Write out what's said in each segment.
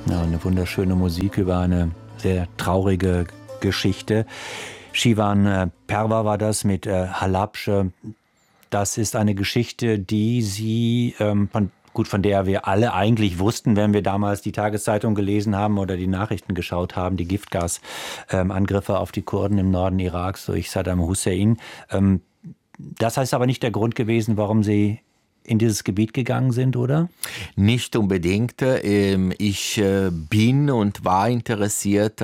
Ja, eine wunderschöne Musik über eine sehr traurige Geschichte. Shivan Perva war das mit Halabsch. Das ist eine Geschichte, die Sie, von der wir alle eigentlich wussten, wenn wir damals die Tageszeitung gelesen haben oder die Nachrichten geschaut haben, die Giftgasangriffe auf die Kurden im Norden Iraks durch Saddam Hussein. Das heißt aber nicht der Grund gewesen, warum Sie in dieses Gebiet gegangen sind, oder? Nicht unbedingt. Ich bin und war interessiert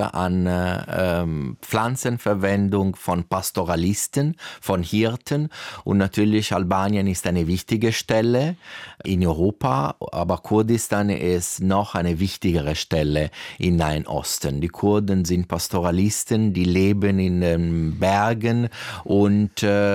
an Pflanzenverwendung von Pastoralisten, von Hirten. Und natürlich Albanien ist eine wichtige Stelle in Europa, aber Kurdistan ist noch eine wichtigere Stelle im Nahen Osten. Die Kurden sind Pastoralisten, die leben in den Bergen und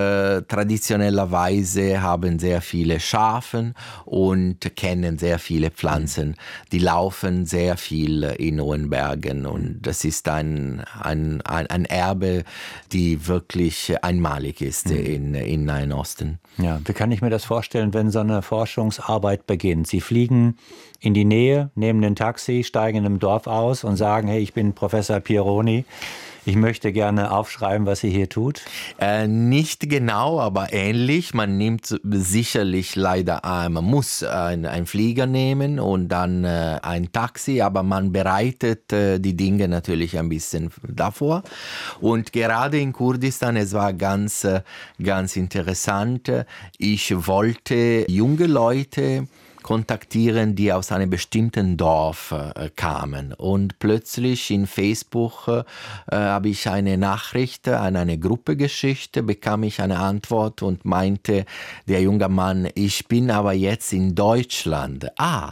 traditionellerweise haben sehr viele Schafen und kennen sehr viele Pflanzen. Die laufen sehr viel in hohen Bergen und das ist ein Erbe, die wirklich einmalig ist in Nahen Osten. Ja, wie kann ich mir das vorstellen, wenn so eine Forschungsarbeit beginnt? Sie fliegen in die Nähe, nehmen ein Taxi, steigen in einem Dorf aus und sagen, hey, ich bin Professor Pironi. Ich möchte gerne aufschreiben, was sie hier tut. Nicht genau, aber ähnlich. Man nimmt sicherlich leider, man muss einen Flieger nehmen und dann ein Taxi, aber man bereitet die Dinge natürlich ein bisschen davor. Und gerade in Kurdistan, es war ganz interessant. Ich wollte junge Leute kontaktieren, die aus einem bestimmten Dorf kamen. Und plötzlich in Facebook habe ich eine Nachricht an eine Gruppe geschickt, bekam ich eine Antwort und meinte der junge Mann, ich bin aber jetzt in Deutschland.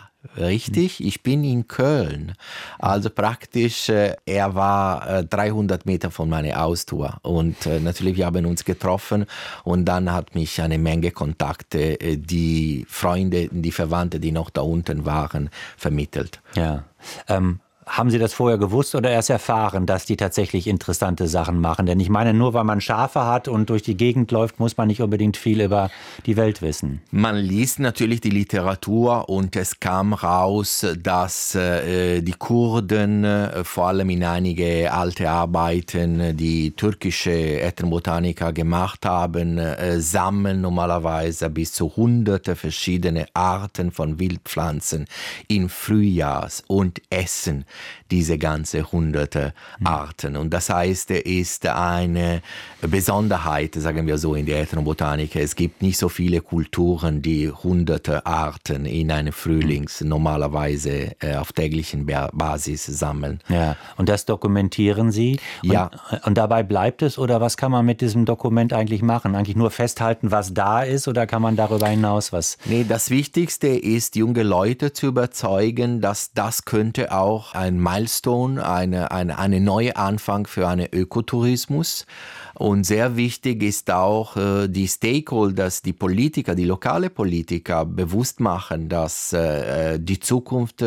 Richtig, ich bin in Köln. Also praktisch, er war 300 Meter von meiner Haustour. Und natürlich, wir haben uns getroffen und dann hat mich eine Menge Kontakte, die Freunde, die Verwandte, die noch da unten waren, vermittelt. Ja. Haben Sie das vorher gewusst oder erst erfahren, dass die tatsächlich interessante Sachen machen? Denn ich meine, nur weil man Schafe hat und durch die Gegend läuft, muss man nicht unbedingt viel über die Welt wissen. Man liest natürlich die Literatur und es kam raus, dass die Kurden, vor allem in einige alte Arbeiten, die türkische Ethnobotaniker gemacht haben, sammeln normalerweise bis zu hunderte verschiedene Arten von Wildpflanzen im Frühjahrs und essen diese ganze hunderte Arten. Und das heißt, es ist eine Besonderheit, sagen wir so, in der Ethnobotanik. Es gibt nicht so viele Kulturen, die hunderte Arten in einem Frühlings normalerweise auf täglichen Basis sammeln. Ja, und das dokumentieren Sie? Ja. Und dabei bleibt es? Oder was kann man mit diesem Dokument eigentlich machen? Eigentlich nur festhalten, was da ist? Oder kann man darüber hinaus was? Nee, das Wichtigste ist, junge Leute zu überzeugen, dass das könnte auch ein Milestone, eine neue Anfang für einen Ökotourismus. Und sehr wichtig ist auch, die Stakeholders, die Politiker, die lokale Politiker bewusst machen, dass die Zukunft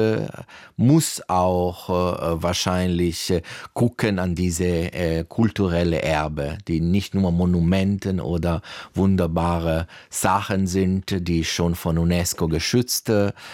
muss auch wahrscheinlich gucken an diese kulturelle Erbe, die nicht nur Monumenten oder wunderbare Sachen sind, die schon von UNESCO geschützt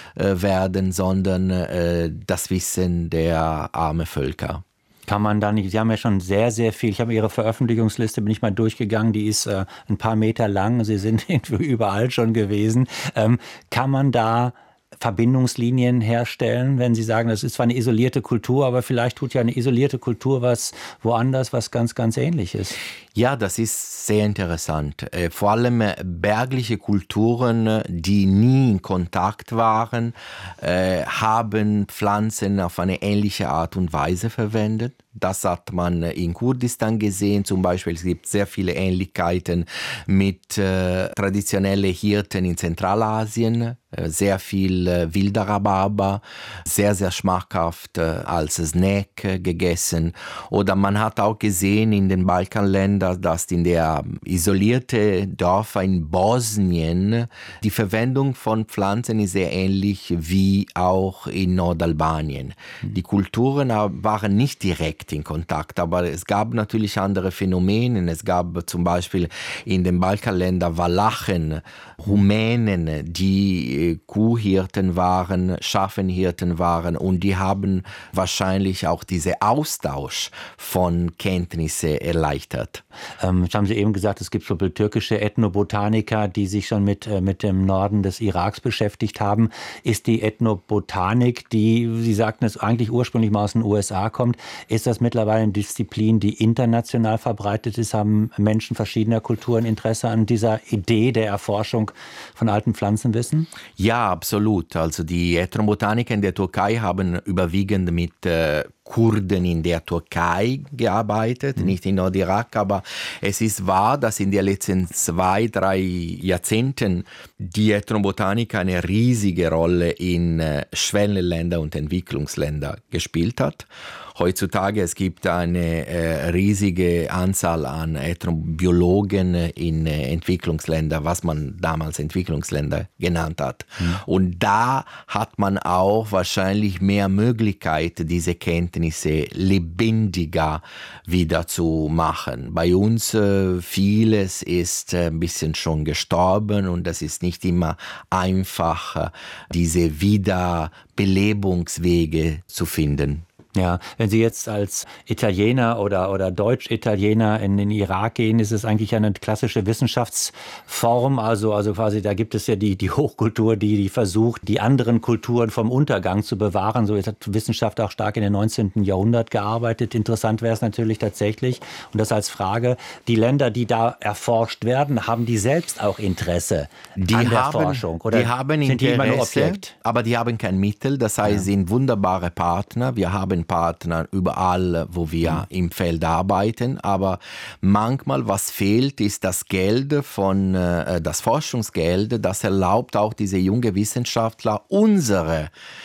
werden, sondern das Wissen der armen Völker. Kann man da nicht, Sie haben ja schon sehr, sehr viel, ich habe Ihre Veröffentlichungsliste, bin ich mal durchgegangen, die ist ein paar Meter lang, Sie sind überall schon gewesen. Kann man da Verbindungslinien herstellen, wenn Sie sagen, das ist zwar eine isolierte Kultur, aber vielleicht tut ja eine isolierte Kultur was woanders, was ganz, ganz ähnlich ist? Ja, das ist sehr interessant. Vor allem bergliche Kulturen, die nie in Kontakt waren, haben Pflanzen auf eine ähnliche Art und Weise verwendet. Das hat man in Kurdistan gesehen. Zum Beispiel, es gibt sehr viele Ähnlichkeiten mit traditionellen Hirten in Zentralasien. Sehr viel wilder Rhabarber, sehr, sehr schmackhaft als Snack gegessen. Oder man hat auch gesehen in den Balkanländern, dass in der isolierten Dörfer in Bosnien die Verwendung von Pflanzen ist sehr ähnlich wie auch in Nordalbanien. Die Kulturen waren nicht direkt direkt in Kontakt. Aber es gab natürlich andere Phänomene. Es gab zum Beispiel in den Balkanländern Walachen, Rumänen, die Kuhhirten waren, Schafenhirten waren, und die haben wahrscheinlich auch diesen Austausch von Kenntnissen erleichtert. Das haben Sie eben gesagt, es gibt so türkische Ethnobotaniker, die sich schon mit dem Norden des Iraks beschäftigt haben. Ist die Ethnobotanik, die, Sie sagten es, eigentlich ursprünglich mal aus den USA kommt, ist das mittlerweile eine Disziplin, die international verbreitet ist? Haben Menschen verschiedener Kulturen Interesse an dieser Idee der Erforschung von alten Pflanzenwissen? Ja, absolut. Also die Ethnobotaniker in der Türkei haben überwiegend mit Kurden in der Türkei gearbeitet, nicht in Nordirak, aber es ist wahr, dass in den letzten 2-3 Jahrzehnten die Ethnobotanik eine riesige Rolle in Schwellenländer und Entwicklungsländer gespielt hat. Heutzutage es gibt eine riesige Anzahl an Ethnobiologen in Entwicklungsländern, was man damals Entwicklungsländer genannt hat. Und da hat man auch wahrscheinlich mehr Möglichkeit, diese Kenntnisse lebendiger wieder zu machen. Bei uns vieles ist ein bisschen schon gestorben und das ist nicht immer einfach, diese Wiederbelebungswege zu finden. Ja, wenn Sie jetzt als Italiener oder Deutsch-Italiener in den Irak gehen, ist es eigentlich eine klassische Wissenschaftsform. Also quasi, da gibt es ja die Hochkultur, die versucht, die anderen Kulturen vom Untergang zu bewahren. So hat Wissenschaft auch stark in den 19. Jahrhundert gearbeitet. Interessant wäre es natürlich tatsächlich, und das als Frage, die Länder, die da erforscht werden, haben die selbst auch Interesse an der Forschung? Oder die haben sind die immer nur Objekt? Aber die haben kein Mittel. Das heißt, sie sind wunderbare Partner. Wir haben Partner überall, wo wir im Feld arbeiten, aber manchmal, was fehlt, ist das Geld das Forschungsgeld, das erlaubt auch diese jungen Wissenschaftler, unsere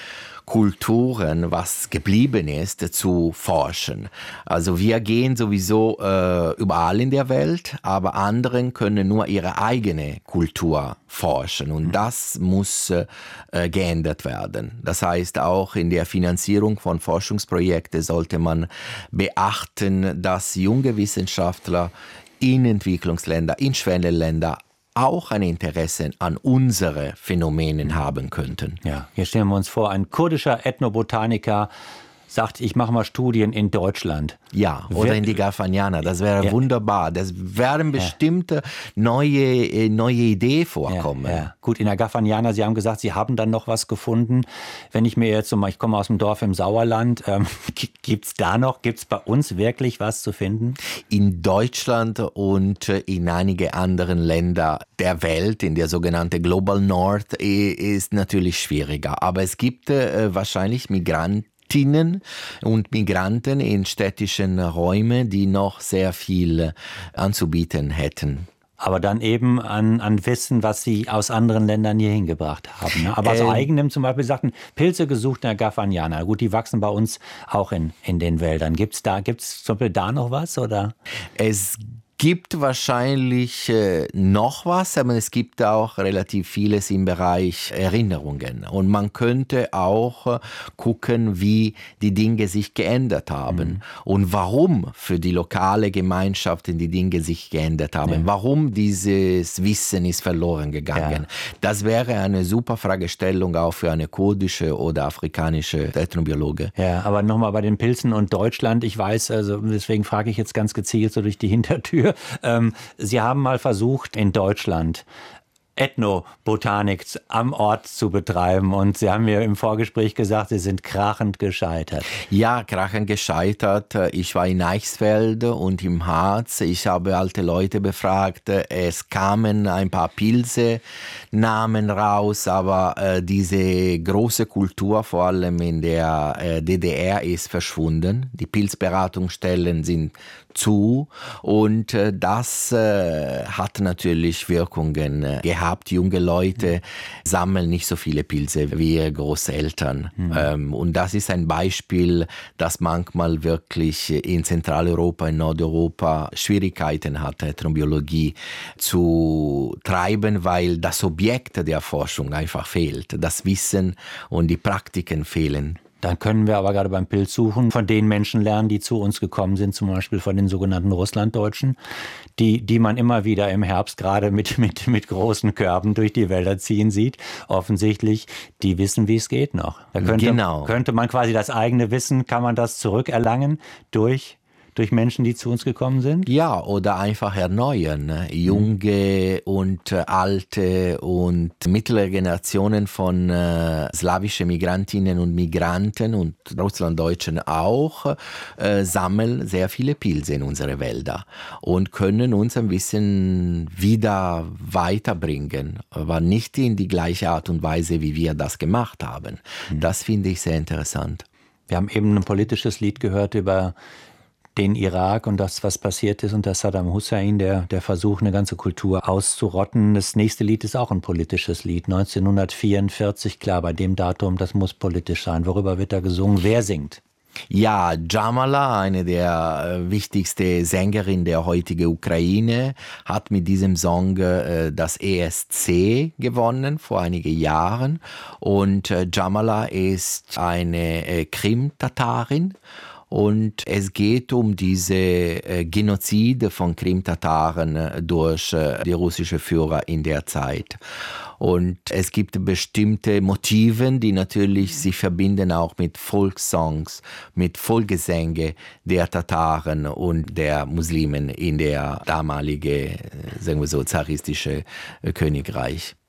Kulturen, was geblieben ist, zu forschen. Also wir gehen sowieso überall in der Welt, aber anderen können nur ihre eigene Kultur forschen und das muss geändert werden. Das heißt, auch in der Finanzierung von Forschungsprojekten sollte man beachten, dass junge Wissenschaftler in Entwicklungsländern, in Schwellenländern auch ein Interesse an unsere Phänomenen haben könnten. Ja, hier stellen wir uns vor, ein kurdischer Ethnobotaniker sagt, ich mache mal Studien in Deutschland. Ja, oder in die Garfagnana, das wäre wunderbar. Das werden bestimmte neue Ideen vorkommen. Ja. Gut, in der Garfagnana, Sie haben gesagt, Sie haben dann noch was gefunden. Wenn ich mir jetzt ich komme aus dem Dorf im Sauerland, gibt's bei uns wirklich was zu finden? In Deutschland und in einige anderen Länder der Welt, in der sogenannten Global North, ist natürlich schwieriger. Aber es gibt wahrscheinlich Migrantinnen und Migranten in städtischen Räumen, die noch sehr viel anzubieten hätten. Aber dann eben an Wissen, was Sie aus anderen Ländern hier hingebracht haben. Ne? Aber aus eigenem zum Beispiel sagten, Pilze gesucht in der Garfagnana. Gut, die wachsen bei uns auch in den Wäldern. Gibt's zum Beispiel da noch was, oder? Es gibt wahrscheinlich noch was, aber es gibt auch relativ vieles im Bereich Erinnerungen. Und man könnte auch gucken, wie die Dinge sich geändert haben und warum für die lokale Gemeinschaften die Dinge sich geändert haben. Warum dieses Wissen ist verloren gegangen. Das wäre eine super Fragestellung auch für eine kurdische oder afrikanische Ethnobiologe. Ja, aber nochmal bei den Pilzen und Deutschland. Ich weiß, also deswegen frage ich jetzt ganz gezielt so durch die Hintertür. Sie haben mal versucht, in Deutschland Ethnobotanik am Ort zu betreiben und Sie haben mir im Vorgespräch gesagt, Sie sind krachend gescheitert. Ja, krachend gescheitert. Ich war in Eichsfeld und im Harz. Ich habe alte Leute befragt. Es kamen ein paar Pilze-Namen raus, aber diese große Kultur, vor allem in der DDR, ist verschwunden. Die Pilzberatungsstellen sind zu und das hat natürlich Wirkungen gehabt. Junge Leute sammeln nicht so viele Pilze wie ihre Großeltern. Und das ist ein Beispiel, dass manchmal wirklich in Zentraleuropa, in Nordeuropa Schwierigkeiten hat, Ethnobiologie zu treiben, weil das Objekt der Forschung einfach fehlt. Das Wissen und die Praktiken fehlen. Dann können wir aber gerade beim Pilzsuchen von den Menschen lernen, die zu uns gekommen sind, zum Beispiel von den sogenannten Russlanddeutschen, die man immer wieder im Herbst gerade mit großen Körben durch die Wälder ziehen sieht. Offensichtlich, die wissen, wie es geht noch. Da könnte man quasi das eigene Wissen, kann man das zurückerlangen durch Menschen, die zu uns gekommen sind? Ja, oder einfach erneuern. Junge und alte und mittlere Generationen von slawischen Migrantinnen und Migranten und Russlanddeutschen auch sammeln sehr viele Pilze in unsere Wälder und können uns ein bisschen wieder weiterbringen, aber nicht in die gleiche Art und Weise, wie wir das gemacht haben. Das finde ich sehr interessant. Wir haben eben ein politisches Lied gehört über den Irak und das, was passiert ist unter Saddam Hussein, der Versuch, eine ganze Kultur auszurotten. Das nächste Lied ist auch ein politisches Lied, 1944, klar, bei dem Datum, das muss politisch sein. Worüber wird da gesungen? Wer singt? Ja, Jamala, eine der wichtigsten Sängerinnen der heutigen Ukraine, hat mit diesem Song das ESC gewonnen vor einigen Jahren. Und Jamala ist eine Krim-Tatarin. Und es geht um diese Genozide von Krim-Tataren durch die russischen Führer in der Zeit. Und es gibt bestimmte Motive, die natürlich sich verbinden auch mit Volkssongs, mit Volksgesänge der Tataren und der Muslimen in der damaligen, sagen wir so, zaristischen Königreich.